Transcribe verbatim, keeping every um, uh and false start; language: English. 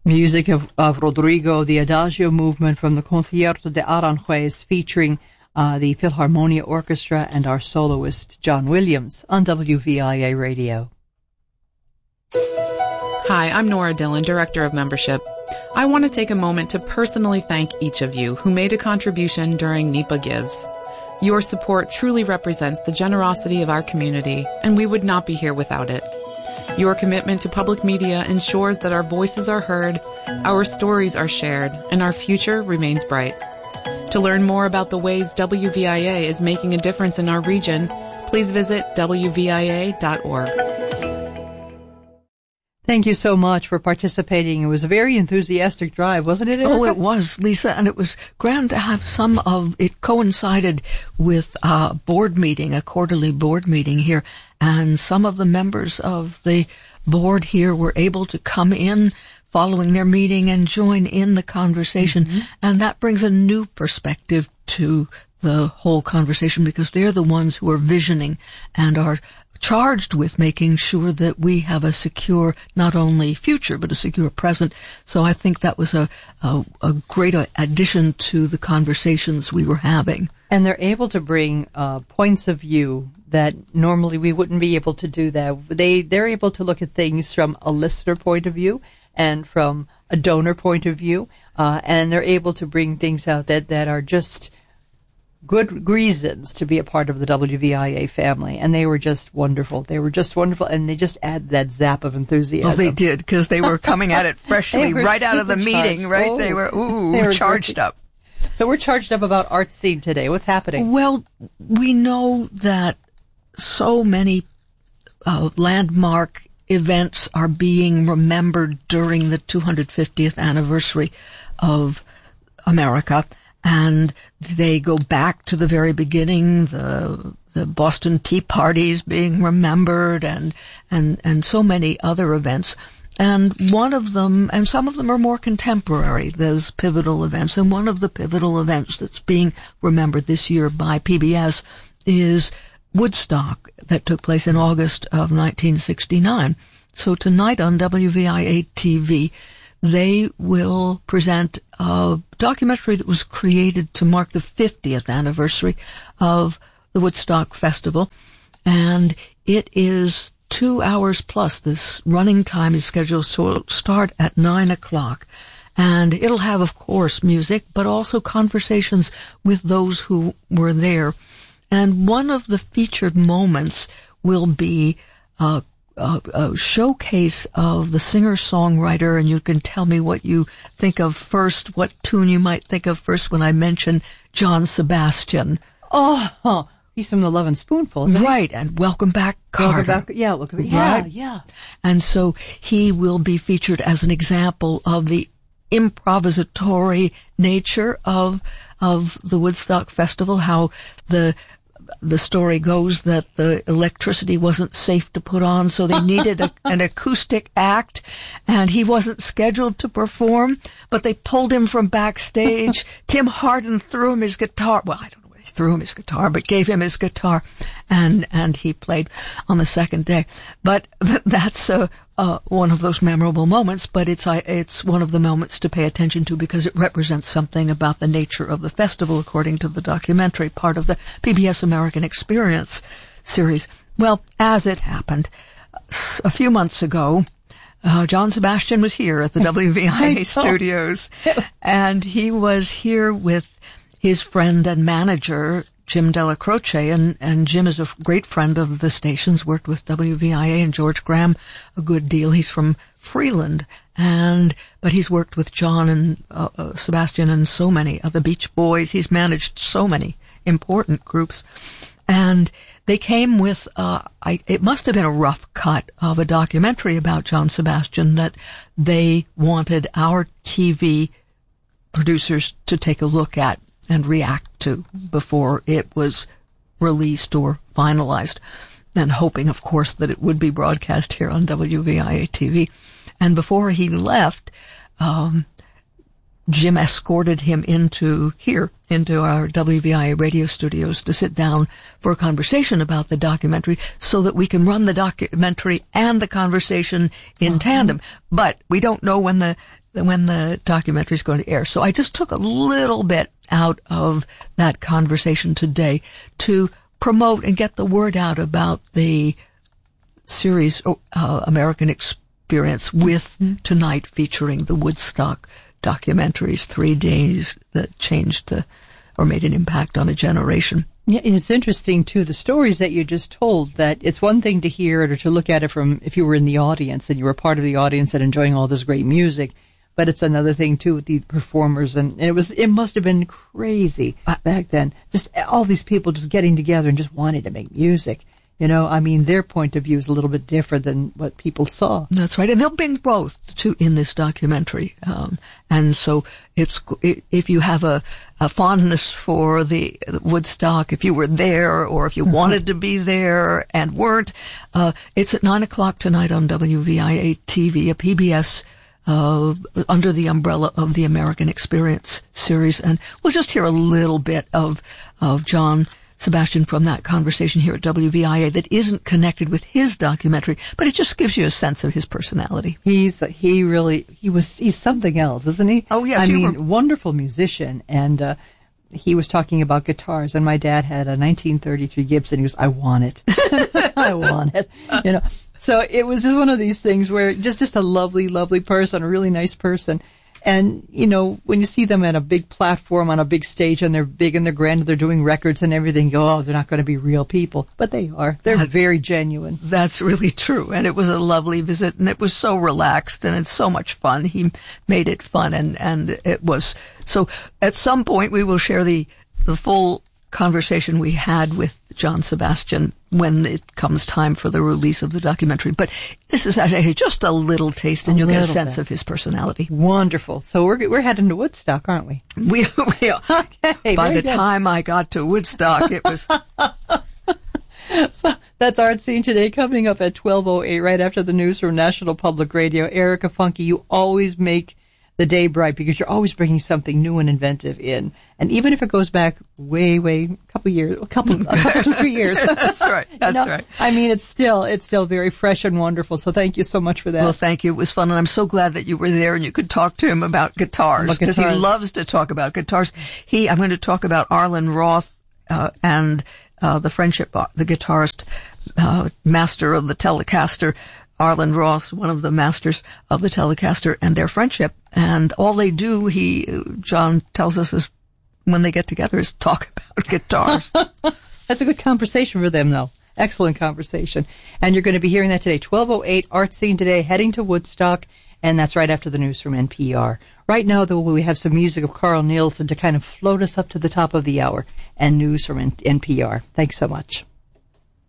Music of, of Rodrigo, the Adagio movement from the Concierto de Aranjuez, featuring uh, the Philharmonia Orchestra and our soloist, John Williams, on W V I A Radio. Hi, I'm Nora Dillon, Director of Membership. I want to take a moment to personally thank each of you who made a contribution during NEPA Gives. Your support truly represents the generosity of our community, and we would not be here without it. Your commitment to public media ensures that our voices are heard, our stories are shared, and our future remains bright. To learn more about the ways W V I A is making a difference in our region, please visit W V I A dot org. Thank you so much for participating. It was a very enthusiastic drive, wasn't it, Erica? Oh, it was, Lisa, and it was grand to have some of it coincided with a board meeting, a quarterly board meeting here, and some of the members of the board here were able to come in following their meeting and join in the conversation, mm-hmm. and that brings a new perspective to the whole conversation because they're the ones who are visioning and are charged with making sure that we have a secure, not only future, but a secure present. So I think that was a, a, a great addition to the conversations we were having. And they're able to bring uh, points of view that normally we wouldn't be able to do that. They, they're able to look at things from a listener point of view and from a donor point of view, uh, and they're able to bring things out that, that are just good reasons to be a part of the W V I A family, and they were just wonderful. They were just wonderful, and they just add that zap of enthusiasm. Well, they did, because they were coming at it freshly right out of the meeting, right? Oh, they were, ooh, they were charged great. up. So we're charged up about Art Scene today. What's happening? Well, we know that so many uh, landmark events are being remembered during the two hundred fiftieth anniversary of America. And they go back to the very beginning, the the Boston Tea Parties being remembered, and and and so many other events. And one of them, and some of them are more contemporary, those pivotal events. And one of the pivotal events that's being remembered this year by P B S is Woodstock, that took place in August of nineteen sixty-nine. So tonight on W V I A T V, they will present a documentary that was created to mark the fiftieth anniversary of the Woodstock Festival. And it is two hours plus. This running time is scheduled to start at nine o'clock. And it'll have, of course, music, but also conversations with those who were there. And one of the featured moments will be uh A, a showcase of the singer-songwriter, and you can tell me what you think of first, what tune you might think of first when I mention John Sebastian. Oh, he's from the Love and Spoonful, isn't he? Right, and Welcome Back, Carter. Welcome Back, yeah, look at yeah, right? yeah. And so he will be featured as an example of the improvisatory nature of of the Woodstock Festival, how the The story goes that the electricity wasn't safe to put on, so they needed a, an acoustic act, and he wasn't scheduled to perform, but they pulled him from backstage. Tim Hardin threw him his guitar. Well, I don't know whether he threw him his guitar, but gave him his guitar, and and he played on the second day. But th- that's uh, uh, one of those memorable moments, but it's uh, it's one of the moments to pay attention to because it represents something about the nature of the festival, according to the documentary, part of the P B S American Experience series. Well, as it happened, a few months ago, uh, John Sebastian was here at the W V I A studios, and he was here with his friend and manager, Jim Della Croce, and, and Jim is a great friend of the station's, worked with W V I A and George Graham a good deal. He's from Freeland, and but he's worked with John and uh, uh, Sebastian and so many other Beach Boys. He's managed so many important groups. And they came with, uh, I, it must have been a rough cut of a documentary about John Sebastian that they wanted our T V producers to take a look at and react to before it was released or finalized, and hoping, of course, that it would be broadcast here on W V I A T V. And before he left, um, Jim escorted him into here, into our W V I A radio studios to sit down for a conversation about the documentary so that we can run the documentary and the conversation in uh-huh. tandem. But we don't know when the when the documentary is going to air. So I just took a little bit out of that conversation today to promote and get the word out about the series uh, American Experience with mm-hmm. tonight featuring the Woodstock documentaries, three days that changed the, or made an impact on a generation. Yeah, it's interesting too, the stories that you just told, that it's one thing to hear it or to look at it from, if you were in the audience and you were part of the audience and enjoying all this great music, but it's another thing too with the performers, and, and it was, it must have been crazy uh, back then. Just all these people just getting together and just wanting to make music. You know, I mean, their point of view is a little bit different than what people saw. That's right. And they'll bring both, too, in this documentary. Um, and so it's, if you have a, a fondness for the Woodstock, if you were there or if you mm-hmm. wanted to be there and weren't, uh, it's at nine o'clock tonight on W V I A T V, a P B S Uh, under the umbrella of the American Experience series. And we'll just hear a little bit of, of John Sebastian from that conversation here at W V I A that isn't connected with his documentary, but it just gives you a sense of his personality. He's, he really, he was, he's something else, isn't he? Oh, yes. I mean, were... wonderful musician. And, uh, he was talking about guitars, and my dad had a nineteen thirty-three Gibson. He goes, I want it. I want it. You know, so it was just one of these things where just, just a lovely, lovely person, a really nice person. And, you know, when you see them at a big platform on a big stage and they're big and they're grand and they're doing records and everything, you go, oh, they're not going to be real people. But they are. They're that, very genuine. That's really true. And it was a lovely visit, and it was so relaxed, and it's so much fun. He made it fun, and, and it was. So at some point we will share the, the full conversation we had with John Sebastian when it comes time for the release of the documentary. But this is actually just a little taste, and a you'll get a sense bit. of his personality. Wonderful. So we're we're heading to Woodstock, aren't we? We, we are. Okay, By the good. time I got to Woodstock, it was... So that's Art Scene Today, coming up at twelve oh eight, right after the news from National Public Radio. Erica Funke, you always make the day bright because you're always bringing something new and inventive in. And even if it goes back way, way, a couple years, a couple, a couple, three years. That's right. That's you know, right. I mean, it's still, it's still very fresh and wonderful. So thank you so much for that. Well, thank you. It was fun. And I'm so glad that you were there and you could talk to him about guitars, because he loves to talk about guitars. He, I'm going to talk about Arlen Roth, uh, and, uh, the friendship, uh, the guitarist, uh, master of the Telecaster, Arlen Roth, one of the masters of the Telecaster, and their friendship. And all they do, he, John tells us, is when they get together is talk about guitars. That's a good conversation for them, though. Excellent conversation. And you're going to be hearing that today. twelve oh eight, Art Scene Today, heading to Woodstock. And that's right after the news from N P R. Right now, though, we have some music of Carl Nielsen to kind of float us up to the top of the hour, and news from N P R. Thanks so much.